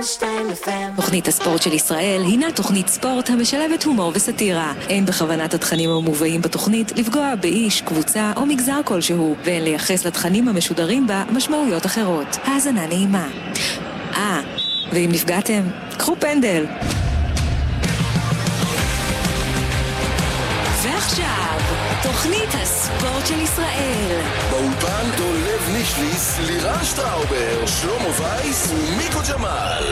תוכנית הספורט של ישראל הינה תוכנית ספורט המשלבת הומור וסטירה. אין בכוונת התכנים המובאים בתוכנית לפגוע באיש, קבוצה או מגזר כלשהו, ואין לייחס לתכנים המשודרים בה משמעויות אחרות. האזנה נעימה. ואם נפגעתם, קחו פנדל. ועכשיו, תוכנית הספורט של ישראל. באולפן דולב נישליס, לירן שטראובר, שלמה וייס ומיקו ג'מאל.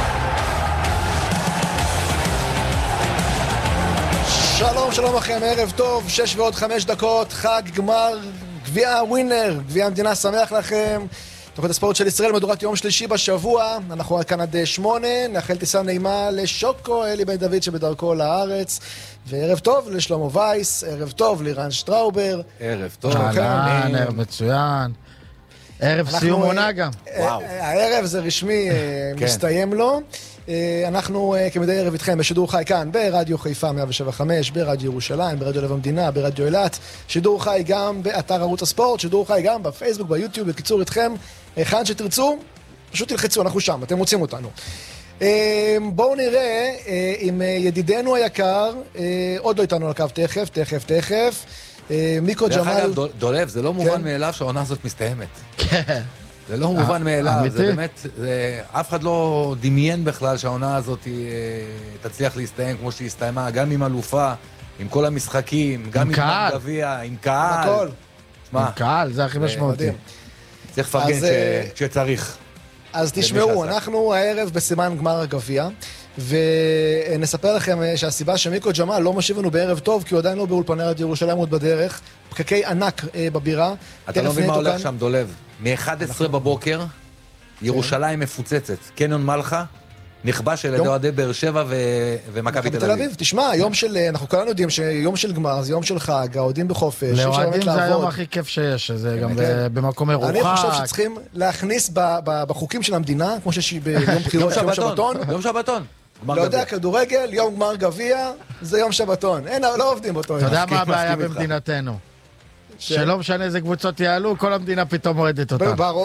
שלום לכם, ערב טוב, 6:05, חג גמר, גביע ווינר, גביע המדינה, שמח לכם. תוכנית הספורט של ישראל, מדורת יום שלישי בשבוע, אנחנו כאן עד 8, נאחל טיסה נעימה לשוקו, אלי בן דוד שבדרכו לארץ, וערב טוב לשלמה וייס, ערב טוב לירן שטראובר. ערב טוב. ערב מצוין. ערב סיום עונה גם. הערב זה רשמי, מסתיים לו. אנחנו כמדי ערב איתכם בשידור חי כאן ברדיו חיפה 107.5, ברדיו ירושלים, ברדיו לב המדינה, ברדיו אילת, שידור חי גם באתר ערוץ הספורט, שידור חי גם בפייסבוק, ביוטיוב, בקיצור איתכם, היכן שתרצו, פשוט תלחצו, אנחנו שם, אתם מוצאים אותנו. בואו נראה עם ידידנו היקר, עוד לא איתנו על הקו, תכף, מיקו ג'מאל. דרך אגב, דולב, זה לא מובן מאליו שהעונה הזאת מסתיימת. כן. זה לא מובן מאליו, זה באמת, אף אחד לא דמיין בכלל שהעונה הזאת תצליח להסתיים כמו שהיא הסתיימה, גם עם אלופה, עם כל המשחקים, גם עם גביע, עם קהל. עם קהל, זה הכי משמעותי. צריך לפרגן כשצריך. אז תשמעו, אנחנו הערב בסימן גמר הגביע, ונספר לכם שהסיבה שמיקו ג'מאל לא משיב לנו בערב טוב, כי הוא עדיין לא באולפני רדיו ירושלים עוד בדרך, פקקי ענק בבירה. אתה לא מבין מה הולך שם, דולב. מ-11 בבוקר, ירושלים מפוצצת. קניון מלכה, נכבש על ידי אוהדי באר שבע ומכבי תל אביב. תשמע, יום של, אנחנו כולנו יודעים שיום של גמר, זה יום של חג, האוהדים בחופש. לאוהדים זה היום הכי כיף שיש, זה גם במקום מרוחק. אני חושב שצריכים להכניס בחוקים של המדינה, כמו שיש ביום בחירות, יום שבתון. יום שבתון. לא יודע, כדורגל, יום גמר גביע, זה יום שבתון. אין, לא עובדים באותו יום. אתה יודע מה הבעיה במדינתנו? שלא משנה איזה קבוצות יעלו, כל המדינה פתאום אוהדת אותם. ברור.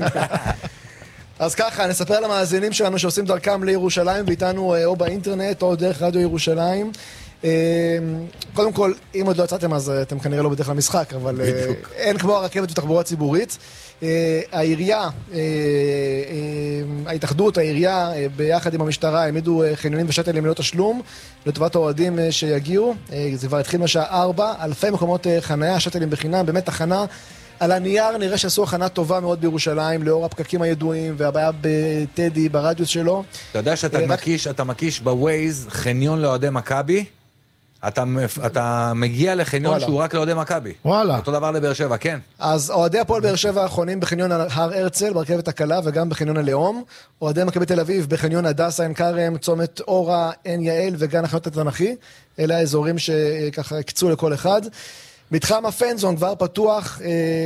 אז ככה, נספר למאזינים שלנו שעושים דרכם לירושלים, ואיתנו או באינטרנט או דרך רדיו ירושלים. קודם כל, אם עוד לא יצאתם, אז אתם כנראה לא בדרך למשחק, אבל אין כמו הרכבת ותחבורה ציבורית. העירייה, ההתאחדות, העירייה, ביחד עם המשטרה, העמידו חניונים ושטלים ללא תשלום, לטובת האוהדים שיגיעו. זה כבר התחיל משעה 4, אלפי מקומות חניה, שטלים בחינם, באמת תחנה. על הנייר נראה שעשו הכנה טובה מאוד בירושלים, לאור הפקקים הידועים והבעיה בטדי, ברדיוס שלו. אתה יודע שאתה מקיש בווייז חניון לאוהדי מכבי, אתה מגיע לחניון שהוא רק לאוהדי מכבי. וואלה. אותו דבר לבאר שבע, כן. אז אוהדי הפועל באר שבע האחרונים בחניון הר הרצל, ברכבת הקלה, וגם בחניון הלאום. אוהדי מכבי תל אביב בחניון הדסה, עין כרם, צומת אורה, עין יעל וגן החיות התנ"כי. אלה האזורים שככה הקצו לכל אחד. מתחם הפנזון כבר פתוח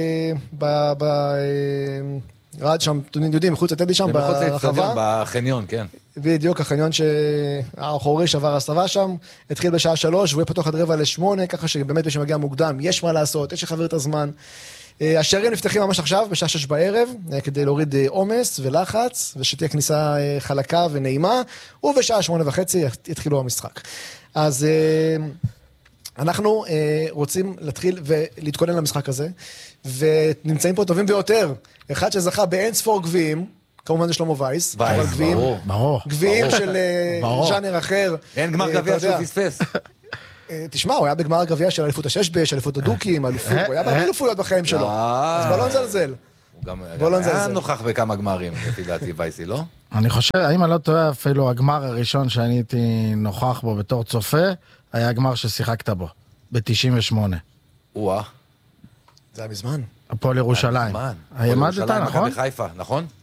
רד שם, אתם יודעים, מחוץ לטדי שם ברחבה. בחניון, כן. בדיוק, החניון שהאחורי שעבר הסתווה שם, התחיל בשעה 3, והוא יהיה פתוח עד 7:45, ככה שבאמת מי שמגיע מוקדם, יש מה לעשות, יש לחבר את הזמן. השערים נפתחים ממש עכשיו, בשעה 6 בערב, כדי להוריד עומס ולחץ, ושתהיה כניסה חלקה ונעימה, ובשעה 8:30 יתחילו המשחק. אז אנחנו רוצים להתחיל ולהתכונן למשחק הזה, ונמצאים פה טובים ביותר. אחד שזכה באין ספור גביעים, כמובן זה שלמה וייס, אבל גביעים של ז'אנר אחר. אין גמר גביע שהוא פספס. תשמע, הוא היה בגמר הגביע של אליפות השש-בש, אליפות הדוקים, הוא היה בהרבה אלופויות בחיים שלו. אז בוא לא נזלזל. הוא גם היה נוכח בכמה גמרים, לפי דעתי וייסי, לא? אני חושב, האם אני לא טועה, אפילו הגמר הראשון שאני הייתי נוכח בו בתור צופה, היה הגמר ששיחקת בו, ב-98. זה היה מזמן. הפועל ירושלים. ירושלים, נכון? מכבי חיפה, נכון?